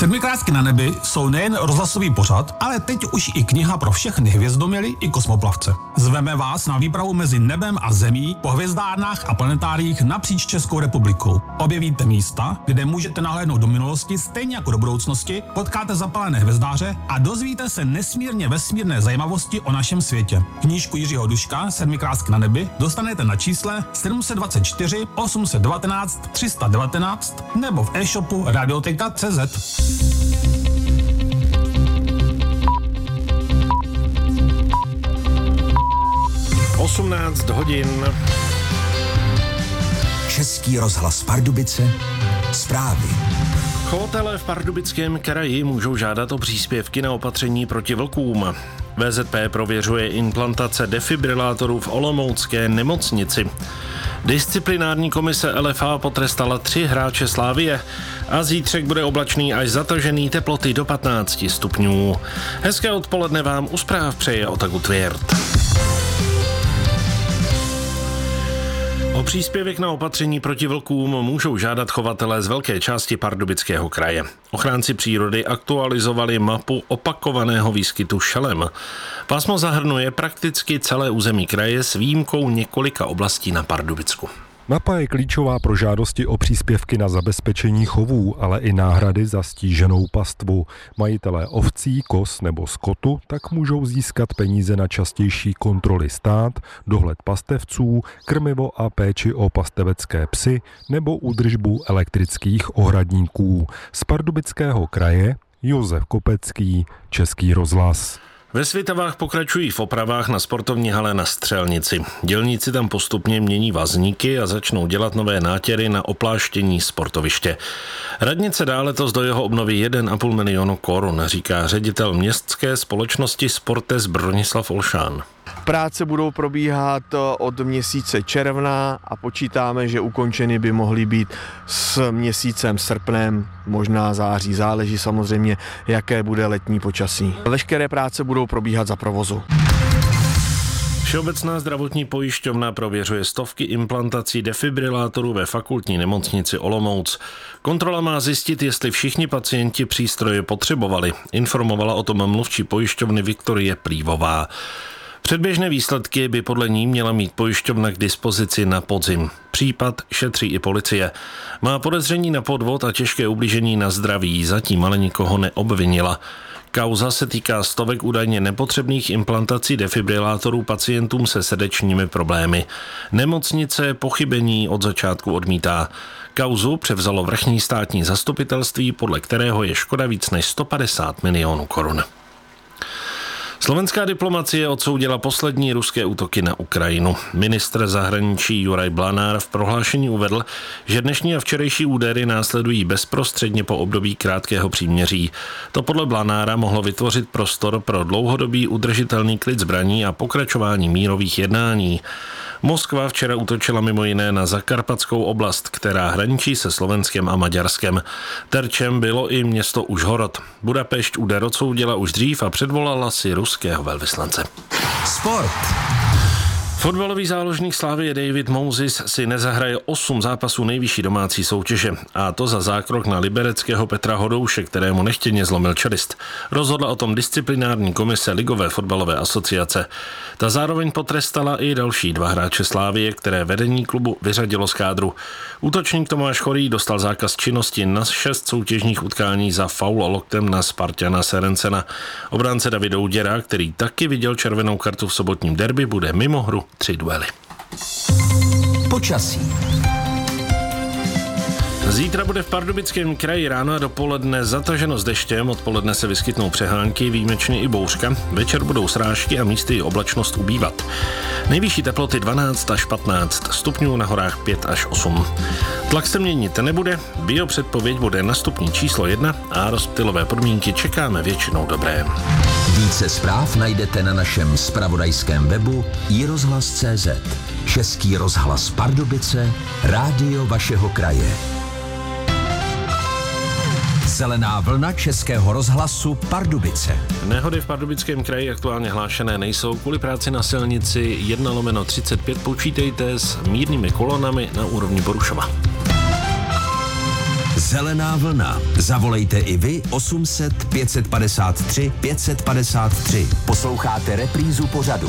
Sedmikrásky na nebi jsou nejen rozhlasový pořad, ale teď už i kniha pro všechny hvězdoměly i kosmoplavce. Zveme vás na výpravu mezi nebem a zemí po hvězdárnách a planetáriích napříč Českou republikou. Objevíte místa, kde můžete nahlédnout do minulosti stejně jako do budoucnosti, potkáte zapalené hvězdáře a dozvíte se nesmírně vesmírné zajímavosti o našem světě. Knížku Jiřího Duška Sedmikrásky na nebi dostanete na čísle 724 819 319 nebo v e-shopu Radioteka.cz. 18 hodin. Český rozhlas Pardubice. Zprávy. Chovatelé v Pardubickém kraji můžou žádat o příspěvky na opatření proti vlkům. VZP prověřuje implantace defibrilátorů v olomoucké nemocnici. Disciplinární komise LFA potrestala 3 hráče Slavie a zítřek bude oblačný až zatažený, teploty do 15 stupňů. Hezké odpoledne vám u zpráv přeje Otaku Tvěrt. O příspěvek na opatření proti vlkům můžou žádat chovatelé z velké části Pardubického kraje. Ochránci přírody aktualizovali mapu opakovaného výskytu šelem. Pásmo zahrnuje prakticky celé území kraje s výjimkou několika oblastí na Pardubicku. Mapa je klíčová pro žádosti o příspěvky na zabezpečení chovů, ale i náhrady za stíženou pastvu. Majitelé ovcí, koz nebo skotu tak můžou získat peníze na častější kontroly stát, dohled pastevců, krmivo a péči o pastevecké psy nebo údržbu elektrických ohradníků. Z Pardubického kraje Josef Kopecký, Český rozhlas. Ve Svitavách pokračují v opravách na sportovní hale na Střelnici. Dělníci tam postupně mění vazníky a začnou dělat nové nátěry na opláštění sportoviště. Radnice dá letos do jeho obnovy 1,5 milionu korun, říká ředitel městské společnosti Sportes Bronislav Olšán. Práce budou probíhat od měsíce června a počítáme, že ukončeny by mohly být s měsícem srpnem, možná září. Záleží samozřejmě, jaké bude letní počasí. Veškeré práce budou probíhat za provozu. Všeobecná zdravotní pojišťovna prověřuje stovky implantací defibrilátorů ve fakultní nemocnici Olomouc. Kontrola má zjistit, jestli všichni pacienti přístroje potřebovali. Informovala o tom mluvčí pojišťovny Viktorie Plívová. Předběžné výsledky by podle ní měla mít pojišťovna k dispozici na podzim. Případ šetří i policie. Má podezření na podvod a těžké ublížení na zdraví, zatím ale nikoho neobvinila. Kauza se týká stovek údajně nepotřebných implantací defibrilátorů pacientům se srdečními problémy. Nemocnice pochybení od začátku odmítá. Kauzu převzalo vrchní státní zastupitelství, podle kterého je škoda víc než 150 milionů korun. Slovenská diplomacie odsoudila poslední ruské útoky na Ukrajinu. Ministr zahraničí Juraj Blanár v prohlášení uvedl, že dnešní a včerejší údery následují bezprostředně po období krátkého příměří. To podle Blanára mohlo vytvořit prostor pro dlouhodobý udržitelný klid zbraní a pokračování mírových jednání. Moskva včera útočila mimo jiné na Zakarpatskou oblast, která hraničí se Slovenskem a Maďarskem. Terčem bylo i město Užhorod. Budapešť úder odsoudila už dřív a předvolala si ruského velvyslance. Sport. Fotbalový záložník Slavie David Moses si nezahraje 8 zápasů nejvyšší domácí soutěže, a to za zákrok na libereckého Petra Hodouše, kterému nechtěně zlomil čelist. Rozhodla o tom disciplinární komise Ligové fotbalové asociace. Ta zároveň potrestala i další 2 hráče Slavie, které vedení klubu vyřadilo z kádru. Útočník Tomáš Chorý dostal zákaz činnosti na 6 soutěžních utkání za faul loktem na Spartana Serencena. Obránce Davida Uděra, který taky viděl červenou kartu v sobotním derby, bude mimo hru 3 duely. Počasí. Zítra bude v Pardubickém kraji ráno a dopoledne zataženo s deštěm, odpoledne se vyskytnou přehánky, výjimečně i bouřka, večer budou srážky a místy i oblačnost ubývat. Nejvyšší teploty 12 až 15 stupňů, na horách 5 až 8. Tlak se měnit nebude, biopředpověď bude na stupni číslo 1 a rozptylové podmínky čekáme většinou dobré. Více zpráv najdete na našem zpravodajském webu iRozhlas.cz. Český rozhlas Pardubice, rádio vašeho kraje. Zelená vlna Českého rozhlasu Pardubice. Nehody v Pardubickém kraji aktuálně hlášené nejsou. Kvůli práci na silnici 1/35 počítejte s mírnými kolonami na úrovni Borušova. Zelená vlna. Zavolejte i vy 800 553 553. Posloucháte reprízu pořadu.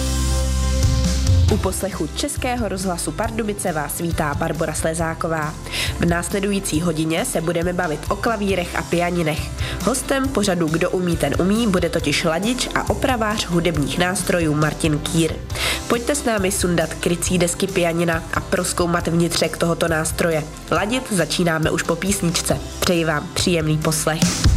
U poslechu Českého rozhlasu Pardubice vás vítá Barbora Slezáková. V následující hodině se budeme bavit o klavírech a pianinech. Hostem pořadu Kdo umí, ten umí bude totiž ladič a opravář hudebních nástrojů Martin Kýr. Pojďte s námi sundat krycí desky pianina a prozkoumat vnitřek tohoto nástroje. Ladit začínáme už po písničce. Přeji vám příjemný poslech.